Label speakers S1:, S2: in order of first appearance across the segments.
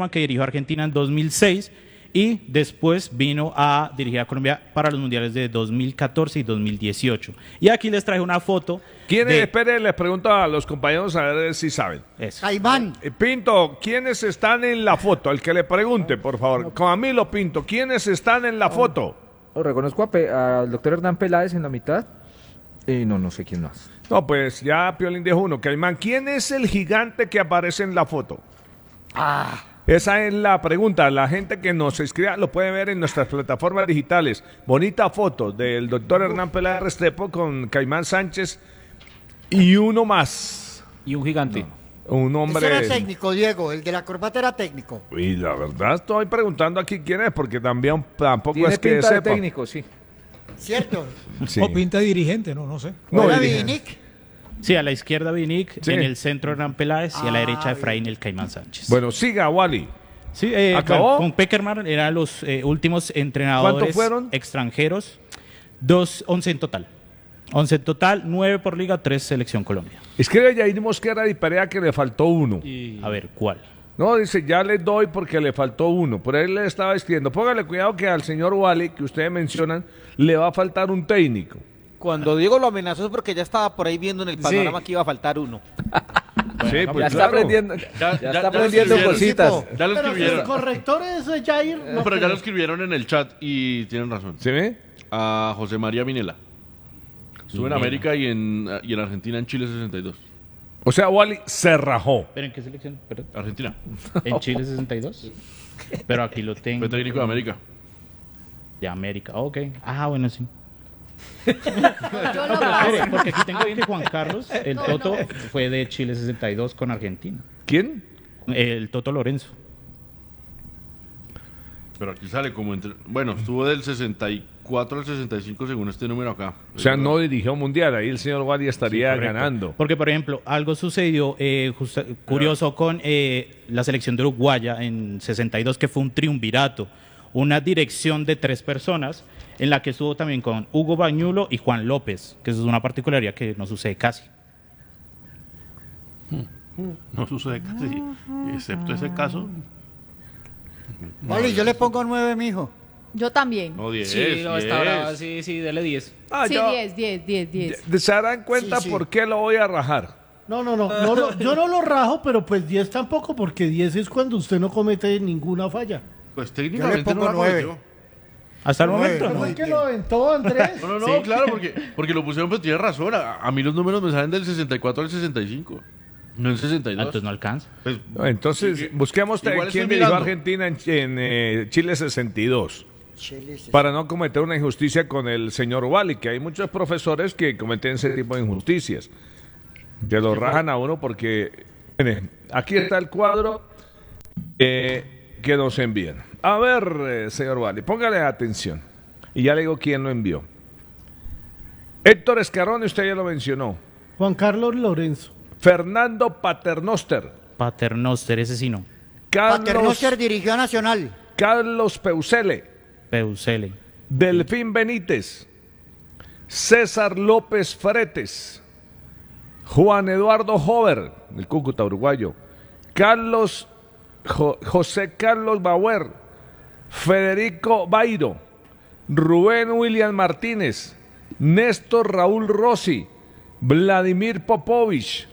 S1: Peckerman, que dirigió a Argentina en 2006 y después vino a dirigir a Colombia para los mundiales de 2014 y 2018. Y aquí les traje una foto.
S2: Espere, les pregunto a los compañeros a ver si saben.
S1: Eso.
S3: Caimán.
S2: Pinto, ¿quiénes están en la foto? Al que le pregunte, por favor. Camilo Pinto, ¿quiénes están en la foto?
S4: Reconozco al doctor Hernán Peláez en la mitad. No sé quién más.
S2: No, pues ya Piolín dijo uno. Caimán, ¿quién es el gigante que aparece en la foto? Esa es la pregunta. La gente que nos escriba lo puede ver en nuestras plataformas digitales. Bonita foto del doctor Hernán Peláez Restrepo con Caimán Sánchez y uno más.
S5: Y un gigante.
S2: Un hombre.
S3: Ese era técnico, Diego. El de la corbata era técnico.
S2: Y la verdad estoy preguntando aquí quién es, porque tampoco
S4: Tiene
S2: es que
S4: pinta de
S2: sepa.
S4: técnico, sí.
S3: ¿Cierto?
S2: Sí.
S6: O pinta de dirigente, no sé.
S2: No,
S3: ¿Era
S2: dirige.
S3: Vinic?
S1: Sí, a la izquierda Vinic,
S2: Sí.
S1: en el centro Hernán Peláez y a la derecha Efraín el Caimán Sánchez.
S2: Bueno, siga, Wally.
S1: Sí,
S2: ¿acabó?
S1: bueno, con Peckerman eran los últimos entrenadores
S2: ¿Cuántos fueron?
S1: extranjeros. 11 en total. 11 en total, 9 por liga, 3 selección Colombia.
S2: Escribe Yair Mosquera y Perea que le faltó uno.
S1: A ver, ¿cuál?
S2: No, dice, ya le doy porque le faltó uno. Por ahí le estaba escribiendo. Póngale cuidado que al señor Wally, que ustedes mencionan, le va a faltar un técnico.
S5: Cuando Diego lo amenazó es porque ya estaba por ahí viendo en el panorama que iba a faltar uno.
S2: Sí,
S4: Ya
S2: pues
S4: está
S2: claro.
S4: aprendiendo,
S7: Ya
S4: está aprendiendo
S7: escribieron.
S4: cositas.
S7: Ya lo
S8: Pero el
S7: escribieron.
S8: corrector es Jair.
S7: No, pero ya lo escribieron en el chat y tienen razón.
S2: ¿Sí ve?
S7: A José María Minela. Estuvo en América y en Argentina, en Chile 62.
S2: O sea, Wally se rajó.
S1: ¿Pero en qué selección? Perdón.
S7: Argentina.
S1: ¿En Chile 62? Pero aquí lo tengo.
S7: Fue técnico de América.
S1: De América, ok. Ah, bueno, sí.
S9: Yo lo paso.
S1: Espere, porque aquí tengo que Juan Carlos, el Toto, fue de Chile 62 con Argentina.
S2: ¿Quién?
S1: El Toto Lorenzo.
S7: Pero aquí sale como entre... Bueno, estuvo del 64 al 65 según este número acá.
S2: O sea, no dirigió mundial. Ahí el señor Wally estaría
S1: Sí, correcto.
S2: ganando.
S1: Porque, por ejemplo, algo sucedió curioso con la selección de Uruguaya en 62, que fue un triunvirato. Una dirección de 3 personas en la que estuvo también con Hugo Bañulo y Juan López, que eso es una particularidad que no sucede casi.
S10: No sucede casi, excepto ese caso.
S3: Vale, yo le pongo 9, mijo.
S9: Yo también.
S7: No, 10.
S1: Sí, no, está
S7: 10.
S1: brava, sí, dele 10.
S9: Sí, 10.
S2: ¿Se darán cuenta
S3: Sí, sí.
S2: por qué lo voy a rajar?
S8: No, yo no lo rajo, pero pues 10 tampoco, porque 10 es cuando usted no comete ninguna falla.
S7: Pues técnicamente
S3: pongo
S7: no la
S3: 9.
S7: cometió.
S1: Hasta el
S3: 9,
S1: momento,
S8: ¿Fue
S1: ¿no?
S8: el que lo aventó, Andrés?
S7: No, claro, porque lo pusieron, pues tiene razón. A mí los números me salen del 64 al 65. No en 62.
S1: Entonces no alcanza.
S7: Pues,
S2: No, entonces,
S7: sí,
S2: busquemos
S7: igual
S2: quién
S7: estoy
S2: dirigió a
S7: mirando.
S2: Argentina en Chile 62.
S3: Chile, sí.
S2: Para no cometer una injusticia con el señor Wally, que hay muchos profesores que cometen ese tipo de injusticias. Que lo rajan a uno porque... Mire, aquí está el cuadro que nos envían. A ver, señor Wally, póngale atención. Y ya le digo quién lo envió. Héctor Escarrón, usted ya lo mencionó.
S8: Juan Carlos Lorenzo.
S2: Fernando Paternoster.
S1: Paternoster, ese sí no.
S3: Paternoster dirigió a Nacional.
S2: Carlos Peusele.
S1: Peusele.
S2: Delfín Benítez. César López Fretes. Juan Eduardo Hover, el Cúcuta uruguayo. José Carlos Bauer. Federico Bairo. Rubén William Martínez. Néstor Raúl Rossi. Vladimir Popovich.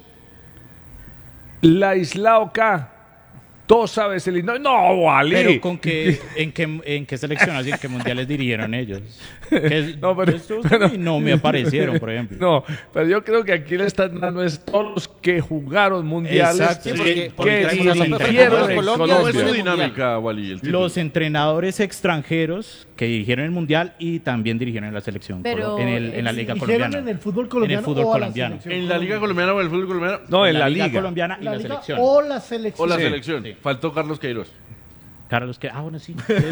S2: Laislao K. Tosa Veselino. No, Wally.
S1: Pero ¿en qué selecciones y en qué mundiales dirigieron ellos?
S2: No, pero-
S1: No me aparecieron, por ejemplo.
S2: No, pero yo creo que aquí le están dando es todos los que jugaron mundiales.
S1: Exacto,
S2: que
S1: porque hay unos
S2: dirigieron en
S1: entrenadores.
S7: ¿Cómo es su
S2: Colombia.
S7: dinámica, Wally? El título?
S1: Los entrenadores extranjeros que dirigieron el mundial y también dirigieron en la selección,
S9: Pero
S1: en la liga
S8: ¿Dijeron
S1: colombiana.
S8: en el fútbol colombiano
S1: fútbol
S8: o a la
S1: colombiano.
S8: selección
S7: ¿En la Liga Colombiana o en el fútbol colombiano?
S2: No, en la liga.
S1: colombiana y
S8: La
S1: la
S8: liga
S1: selección.
S8: o la selección.
S7: O la
S2: Sí.
S7: selección. Faltó Carlos Queiroz.
S1: Carlos, que bueno, sí. Ese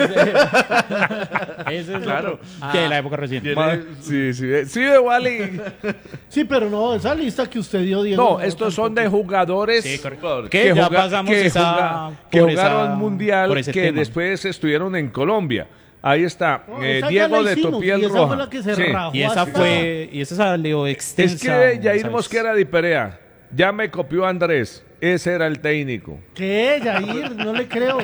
S1: es
S7: Claro.
S1: otro. De la época reciente.
S2: Sí, de Wally.
S8: Sí, pero no, esa lista que usted dio, Diego.
S2: No, estos son de jugadores
S1: Sí, correcto.
S2: que,
S1: Que ya
S2: juga-
S1: pasamos
S2: que
S1: esa-
S2: juga- que
S1: por
S2: jugaron
S1: esa-
S2: mundial,
S1: por ese
S2: que
S1: tema.
S2: después estuvieron en Colombia. Ahí está,
S8: No, esa ya
S2: Diego
S8: la
S2: de
S8: hicimos,
S2: Topiel
S8: y esa
S2: Roja.
S8: fue la que se
S2: Sí.
S8: rajó
S1: Y esa
S8: hasta-
S1: salió extensa.
S2: Escribe Yair
S1: ¿sabes?
S2: Mosquera de Perea. Ya me copió Andrés. Ese era el técnico.
S8: ¿Qué, Yair? No le creo.